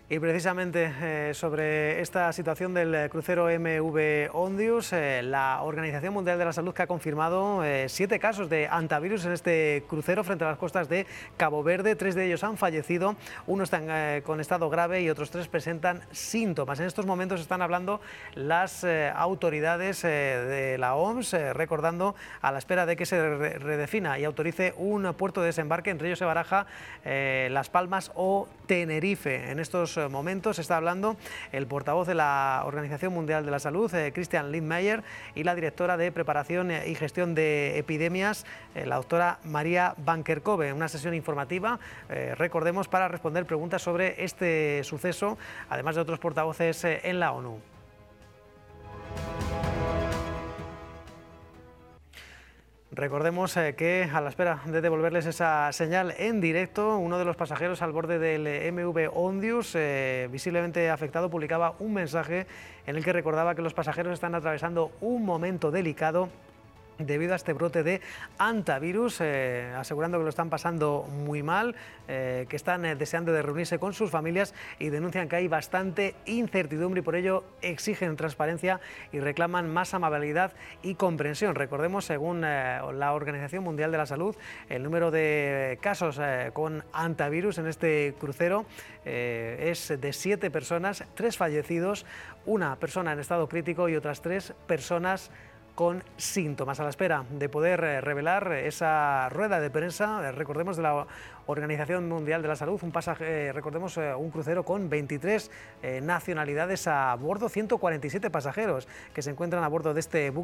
Y precisamente sobre esta situación del crucero MV Ondius, la Organización Mundial de la Salud que ha confirmado 7 casos de hantavirus en este crucero frente a las costas de Cabo Verde. 3 de ellos han fallecido, uno está con estado grave y otros 3 presentan síntomas. En estos momentos están hablando las autoridades de la OMS, recordando a la espera de que se redefina y autorice un puerto de desembarque. Entre ellos se baraja Las Palmas o Tenerife. En estos momentos está hablando el portavoz de la Organización Mundial de la Salud, Christian Lindmeier, y la directora de Preparación y Gestión de Epidemias, la doctora María Van Kerkhove. Una sesión informativa, recordemos, para responder preguntas sobre este suceso, además de otros portavoces en la ONU. Recordemos que a la espera de devolverles esa señal en directo, uno de los pasajeros al borde del MV Ondius, visiblemente afectado, publicaba un mensaje en el que recordaba que los pasajeros están atravesando un momento delicado debido a este brote de hantavirus, asegurando que lo están pasando muy mal, que están deseando de reunirse con sus familias y denuncian que hay bastante incertidumbre y por ello exigen transparencia y reclaman más amabilidad y comprensión. Recordemos, según la Organización Mundial de la Salud, el número de casos con hantavirus en este crucero es de 7 personas, 3 fallecidos, una persona en estado crítico y otras 3 personas con síntomas. A la espera de poder revelar esa rueda de prensa, recordemos, de la Organización Mundial de la Salud, recordemos, un crucero con 23 nacionalidades a bordo, 147 pasajeros que se encuentran a bordo de este buque.